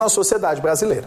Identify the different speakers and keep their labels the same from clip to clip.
Speaker 1: na sociedade brasileira.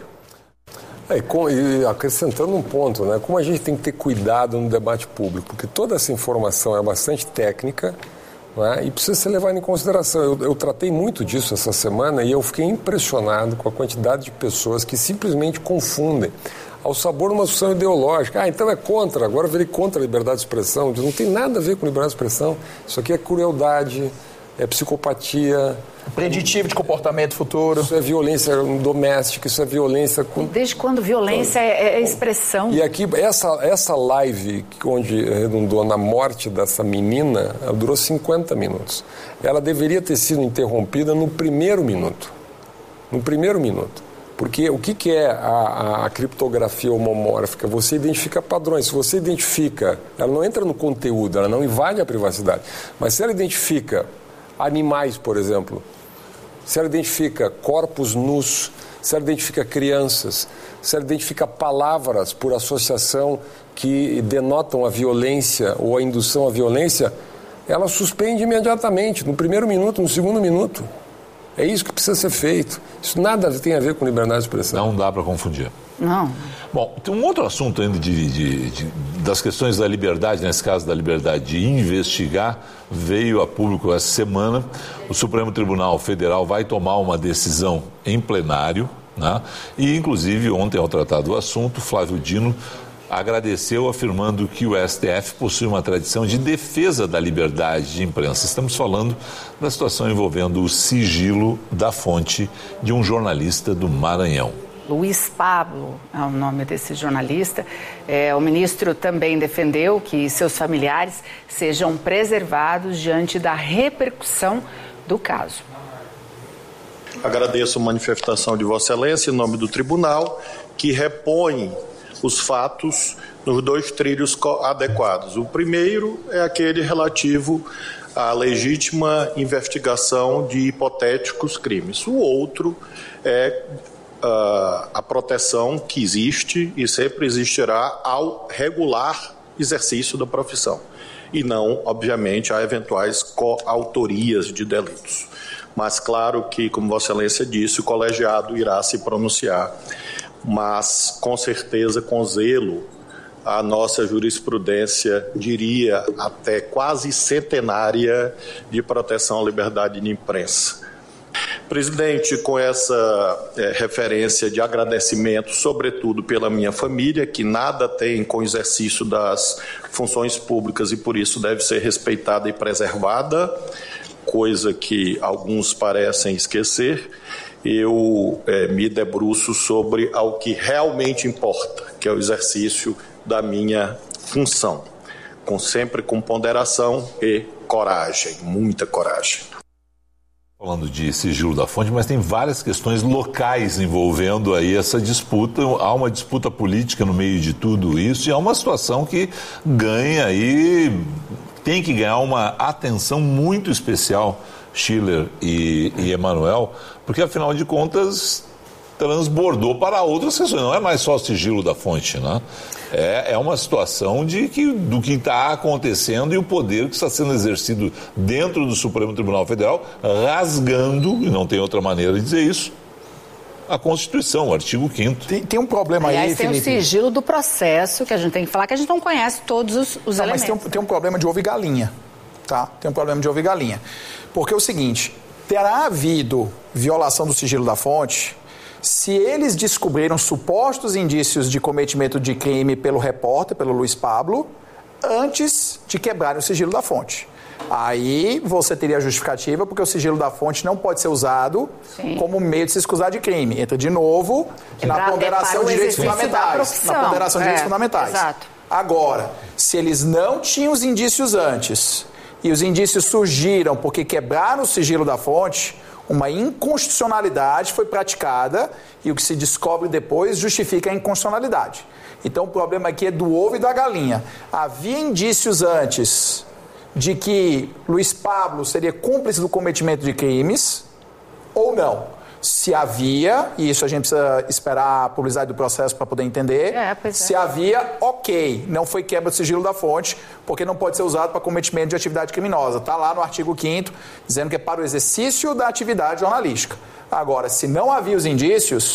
Speaker 2: E acrescentando um ponto, né? Como a gente tem que ter cuidado no debate público, porque toda essa informação é bastante técnica, né? E precisa ser levada em consideração. Eu tratei muito disso essa semana e eu fiquei impressionado com a quantidade de pessoas que simplesmente confundem ao sabor de uma discussão ideológica. Então é contra, agora eu virei contra a liberdade de expressão. Não tem nada a ver com liberdade de expressão. Isso aqui é crueldade, é psicopatia.
Speaker 1: Preditivo de comportamento futuro.
Speaker 2: Isso é violência doméstica, isso é violência...
Speaker 3: Desde quando violência é expressão?
Speaker 2: E aqui, essa live, onde redundou na morte dessa menina, ela durou 50 minutos. Ela deveria ter sido interrompida no primeiro minuto. No primeiro minuto. Porque o que é a criptografia homomórfica? Você identifica padrões. Se você identifica, ela não entra no conteúdo, ela não invade a privacidade. Mas se ela identifica animais, por exemplo, se ela identifica corpos nus, se ela identifica crianças, se ela identifica palavras por associação que denotam a violência ou a indução à violência, ela suspende imediatamente, no primeiro minuto, no segundo minuto. É isso que precisa ser feito. Isso nada tem a ver com liberdade de expressão.
Speaker 4: Não dá para confundir.
Speaker 3: Não.
Speaker 4: Bom, tem um outro assunto ainda das questões da liberdade, nesse caso da liberdade de investigar, veio a público essa semana. O Supremo Tribunal Federal vai tomar uma decisão em plenário, né? E, inclusive, ontem, ao tratar do assunto, Flávio Dino agradeceu, afirmando que o STF possui uma tradição de defesa da liberdade de imprensa. Estamos falando da situação envolvendo o sigilo da fonte de um jornalista do Maranhão.
Speaker 3: Luiz Pablo é o nome desse jornalista. O ministro também defendeu que seus familiares sejam preservados diante da repercussão do caso.
Speaker 5: Agradeço a manifestação de Vossa Excelência em nome do Tribunal, que repõe os fatos nos dois trilhos adequados. O primeiro é aquele relativo à legítima investigação de hipotéticos crimes. O outro é a proteção que existe e sempre existirá ao regular exercício da profissão e não, obviamente, a eventuais coautorias de delitos. Mas claro que, como Vossa Excelência disse, o colegiado irá se pronunciar, mas com certeza, com zelo, a nossa jurisprudência, diria até quase centenária, de proteção à liberdade de imprensa. Presidente, com essa referência de agradecimento, sobretudo pela minha família, que nada tem com o exercício das funções públicas e por isso deve ser respeitada e preservada, coisa que alguns parecem esquecer, eu me debruço sobre o que realmente importa, que é o exercício da minha função, sempre com ponderação e coragem, muita coragem.
Speaker 4: Falando de sigilo da fonte, mas tem várias questões locais envolvendo aí essa disputa. Há uma disputa política no meio de tudo isso e há uma situação que ganha aí, tem que ganhar uma atenção muito especial, Schiller e Emanuel, porque afinal de contas transbordou para outras questões, não é mais só o sigilo da fonte, né? É uma situação do que está acontecendo e o poder que está sendo exercido dentro do Supremo Tribunal Federal, rasgando, e não tem outra maneira de dizer isso, a Constituição, o artigo 5º.
Speaker 1: Tem um problema aí,
Speaker 3: Felipe. Tem o sigilo do processo, que a gente tem que falar, que a gente não conhece todos os elementos.
Speaker 1: Mas tem um problema de ovo e galinha, tá? Tem um problema de ovo e galinha. Porque é o seguinte, terá havido violação do sigilo da fonte se eles descobriram supostos indícios de cometimento de crime pelo repórter, pelo Luiz Pablo, antes de quebrarem o sigilo da fonte. Aí você teria a justificativa, porque o sigilo da fonte não pode ser usado como meio de se excusar de crime. Entra de novo na ponderação de direitos fundamentais. Na ponderação de direitos fundamentais.
Speaker 3: Exato.
Speaker 1: Agora, se eles não tinham os indícios antes e os indícios surgiram porque quebraram o sigilo da fonte, uma inconstitucionalidade foi praticada e o que se descobre depois justifica a inconstitucionalidade. Então o problema aqui é do ovo e da galinha. Havia indícios antes de que Luiz Pablo seria cúmplice do cometimento de crimes ou não? Se havia, e isso a gente precisa esperar a publicidade do processo para poder entender, se havia, ok, não foi quebra do sigilo da fonte, porque não pode ser usado para cometimento de atividade criminosa. Está lá no artigo 5º, dizendo que é para o exercício da atividade jornalística. Agora, se não havia os indícios,